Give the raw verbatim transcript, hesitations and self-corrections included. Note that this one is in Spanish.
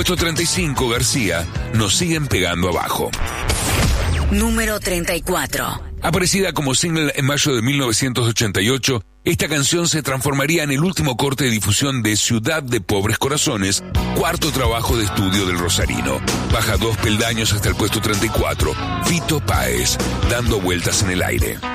puesto treinta y cinco, García, Nos siguen pegando abajo. Número treinta y cuatro. Aparecida como single en mayo de mil novecientos ochenta y ocho, esta canción se transformaría en el último corte de difusión de Ciudad de Pobres Corazones, cuarto trabajo de estudio del rosarino. Baja dos peldaños hasta el puesto treinta y cuatro, Fito Páez, Dando vueltas en el aire.